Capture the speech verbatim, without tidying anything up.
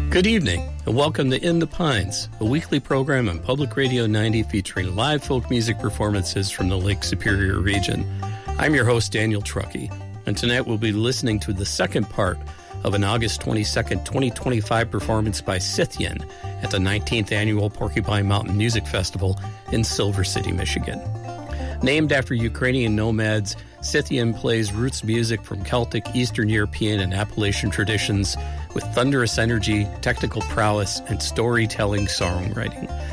Good evening, and welcome to In the Pines, a weekly program on Public Radio ninety featuring live folk music performances from the Lake Superior region. I'm your host, Daniel Truckee, and tonight we'll be listening to the second part of an August twenty-second, twenty twenty-five performance by Scythian at the nineteenth Annual Porcupine Mountain Music Festival in Silver City, Michigan. Named after Ukrainian nomads, Scythian plays roots music from Celtic, Eastern European, and Appalachian traditions with thunderous energy, technical prowess, and storytelling songwriting.